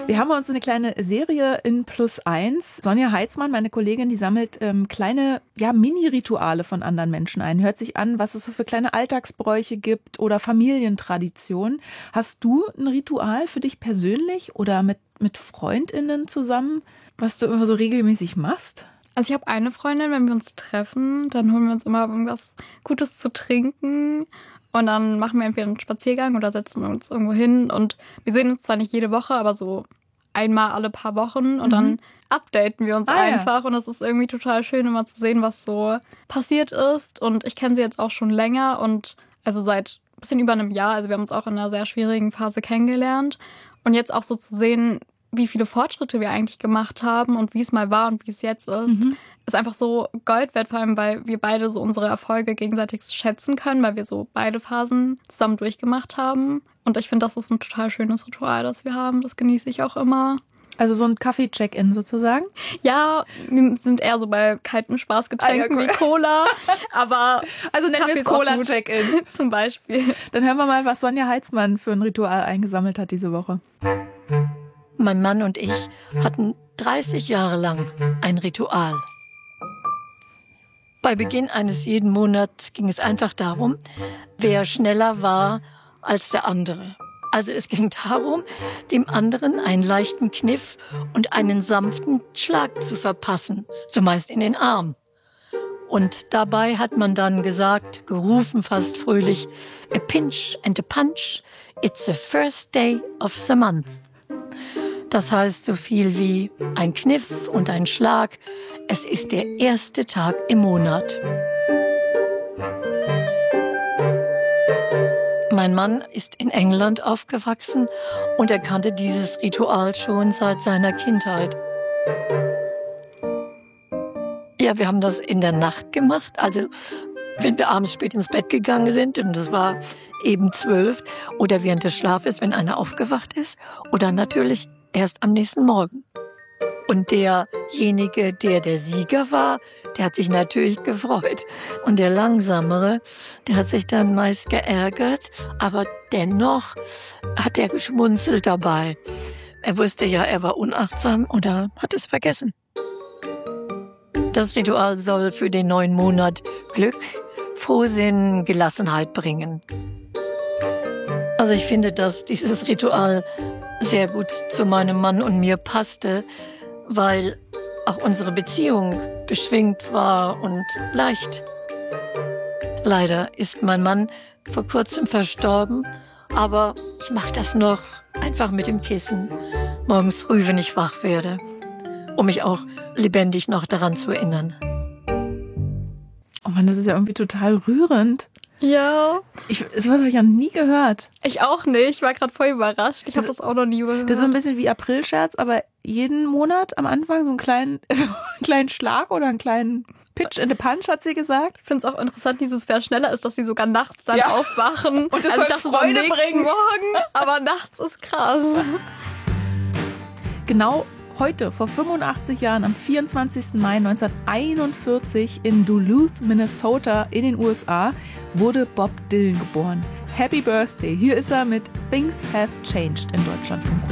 Wir haben bei uns eine kleine Serie in +1. Sonja Heitzmann, meine Kollegin, die sammelt kleine Mini-Rituale von anderen Menschen ein. Hört sich an, was es so für kleine Alltagsbräuche gibt oder Familientraditionen. Hast du ein Ritual für dich persönlich oder mit FreundInnen zusammen, was du immer so regelmäßig machst? Also ich habe eine Freundin, wenn wir uns treffen, dann holen wir uns immer irgendwas Gutes zu trinken und dann machen wir entweder einen Spaziergang oder setzen uns irgendwo hin und wir sehen uns zwar nicht jede Woche, aber so einmal alle paar Wochen und dann updaten wir uns einfach und es ist irgendwie total schön, immer zu sehen, was so passiert ist und ich kenne sie jetzt auch schon länger und also seit ein bisschen über einem Jahr, also wir haben uns auch in einer sehr schwierigen Phase kennengelernt und jetzt auch so zu sehen, wie viele Fortschritte wir eigentlich gemacht haben und wie es mal war und wie es jetzt ist, ist einfach so Gold wert, vor allem, weil wir beide so unsere Erfolge gegenseitig schätzen können, weil wir so beide Phasen zusammen durchgemacht haben. Und ich finde, das ist ein total schönes Ritual, das wir haben. Das genieße ich auch immer. Also so ein Kaffee-Check-In sozusagen? Ja, wir sind eher so bei kalten Spaßgetränken wie Cola, aber also nennen wir es Cola-Check-In zum Beispiel. Dann hören wir mal, was Sonja Heitzmann für ein Ritual eingesammelt hat diese Woche. Mein Mann und ich hatten 30 Jahre lang ein Ritual. Bei Beginn eines jeden Monats ging es einfach darum, wer schneller war als der andere. Also es ging darum, dem anderen einen leichten Kniff und einen sanften Schlag zu verpassen, so meist in den Arm. Und dabei hat man dann gerufen fast fröhlich, a pinch and a punch, it's the first day of the month. Das heißt so viel wie ein Kniff und ein Schlag. Es ist der erste Tag im Monat. Mein Mann ist in England aufgewachsen und er kannte dieses Ritual schon seit seiner Kindheit. Ja, wir haben das in der Nacht gemacht, also wenn wir abends spät ins Bett gegangen sind und es war eben 12 oder während des Schlafes, wenn einer aufgewacht ist oder natürlich erst am nächsten Morgen. Und derjenige, der Sieger war, der hat sich natürlich gefreut. Und der Langsamere, der hat sich dann meist geärgert, aber dennoch hat er geschmunzelt dabei. Er wusste ja, er war unachtsam oder hat es vergessen. Das Ritual soll für den neuen Monat Glück, Frohsinn, Gelassenheit bringen. Also ich finde, dass dieses Ritual sehr gut zu meinem Mann und mir passte, weil auch unsere Beziehung beschwingt war und leicht. Leider ist mein Mann vor kurzem verstorben, aber ich mache das noch einfach mit dem Kissen, morgens früh, wenn ich wach werde, um mich auch lebendig noch daran zu erinnern. Oh Mann, das ist ja irgendwie total rührend. Ja. Sowas habe ich ja noch nie gehört. Ich auch nicht. Ich war gerade voll überrascht. Ich habe das auch noch nie gehört. Das ist so ein bisschen wie Aprilscherz, aber jeden Monat am Anfang so einen kleinen Schlag oder einen kleinen Pitch in the Punch, hat sie gesagt. Ich finde es auch interessant, wer schneller ist, dass sie sogar nachts dann aufwachen. Und das soll Freude bringen. Morgen, aber nachts ist krass. Genau heute, vor 85 Jahren, am 24. Mai 1941 in Duluth, Minnesota in den USA, wurde Bob Dylan geboren. Happy Birthday! Hier ist er mit Things Have Changed in Deutschlandfunk.